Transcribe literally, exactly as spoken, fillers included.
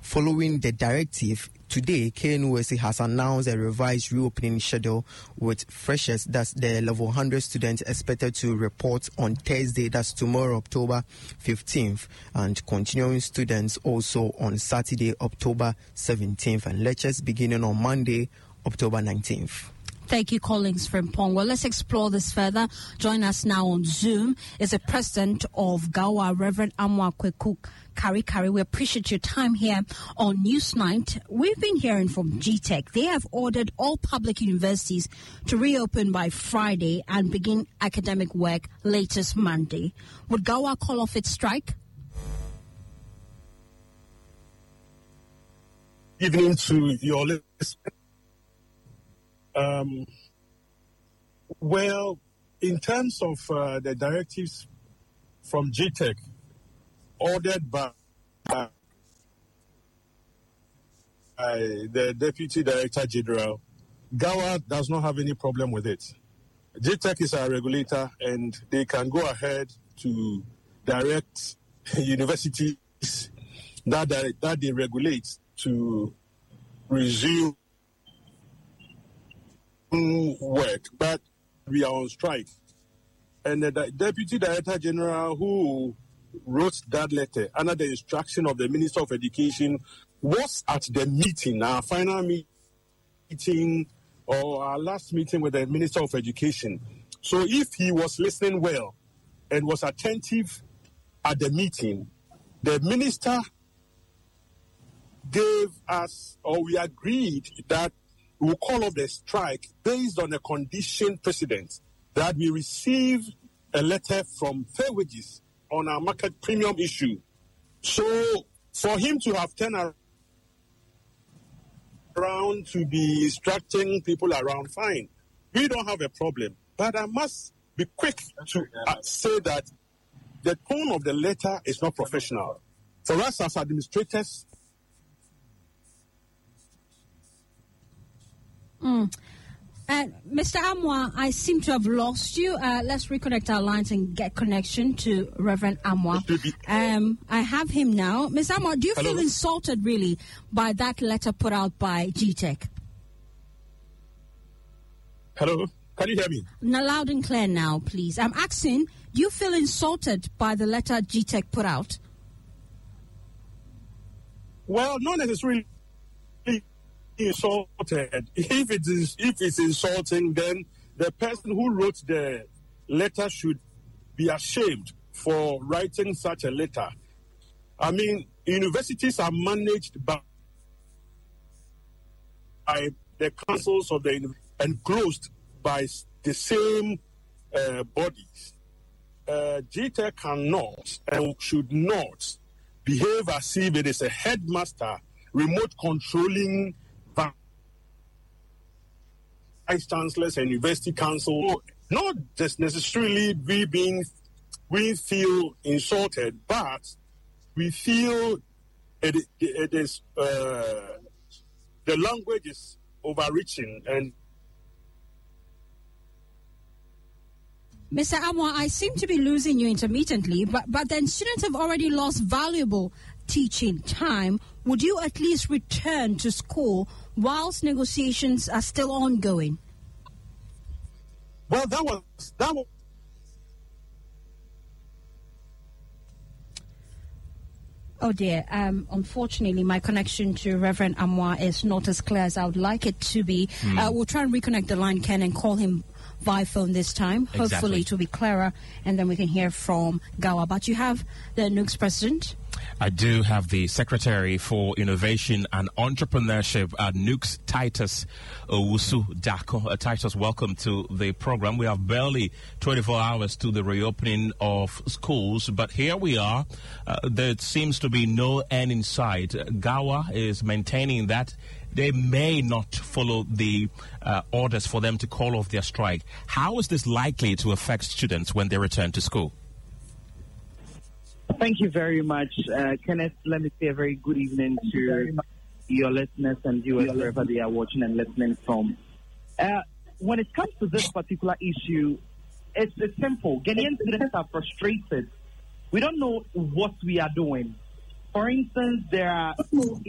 Following the directive, today, K N U S A has announced a revised reopening schedule with freshers, that's the level one hundred students, expected to report on Thursday, that's tomorrow, October fifteenth, and continuing students also on Saturday, October seventeenth, and lectures beginning on Monday, October nineteenth. Thank you, Collins Frimpong. Well, let's explore this further. Join us now on Zoom is the president of GAWA, Reverend Amwa Kweku Kari Kari. We appreciate your time here on Newsnight. We've been hearing from G TECH. They have ordered all public universities to reopen by Friday and begin academic work latest Monday. Would GAWA call off its strike? Evening to your listeners. Um, well, in terms of uh, the directives from G TECH ordered by uh, the Deputy Director General, GAWA does not have any problem with it. G TECH is our regulator, and they can go ahead to direct universities that, that they regulate to resume work, but we are on strike. And the Deputy Director General who wrote that letter under the instruction of the Minister of Education was at the meeting, our final meeting or our last meeting with the Minister of Education. So if he was listening well and was attentive at the meeting, the Minister gave us, or we agreed that we will call off the strike based on a condition precedent that we receive a letter from Fair Wages on our market premium issue. So for him to have turned around to be instructing people around, fine. We don't have a problem. But I must be quick to uh, say that the tone of the letter is not professional. For us as administrators, Mm. Uh, Mister Amwa, I seem to have lost you. Uh, let's reconnect our lines and get connection to Reverend Amwa. Um, I have him now. Mister Amwa, do you Hello? feel insulted, really, by that letter put out by G TECH? Hello? Can you hear me? Now, loud and clear now, please. I'm asking, do you feel insulted by the letter G TECH put out? Well, not necessarily insulted. If it is, if it's insulting, then the person who wrote the letter should be ashamed for writing such a letter. I mean, universities are managed by, by the councils of the university and closed by the same uh, bodies. Uh, G TECH cannot and should not behave as if it is a headmaster remote controlling vice chancellors and university council. Not just necessarily we being we feel insulted, but we feel it, it is uh, the language is overreaching. And Mister Amwa, I seem to be losing you intermittently, but but then students have already lost valuable teaching time. Would you at least return to school whilst negotiations are still ongoing? Well, that was that was. Oh dear. Um, unfortunately, my connection to Reverend Amwa is not as clear as I would like it to be. Mm. Uh, we'll try and reconnect the line, Ken, and call him via phone this time. Exactly. Hopefully it will be clearer, and then we can hear from GAWA. But you have the N U G president. I do have the Secretary for Innovation and Entrepreneurship at N U G, Titus Owusu Dako. Uh, Titus, welcome to the program. We have barely twenty-four hours to the reopening of schools, but here we are. Uh, there seems to be no end in sight. GAWA is maintaining that they may not follow the uh, orders for them to call off their strike. How is this likely to affect students when they return to school? Thank you very much, uh, Kenneth. Let me say a very good evening to you your listeners and viewers wherever they are watching and listening from. Uh, when it comes to this particular issue, it's, it's simple. Ghanaian students are frustrated. We don't know what we are doing. For instance, there are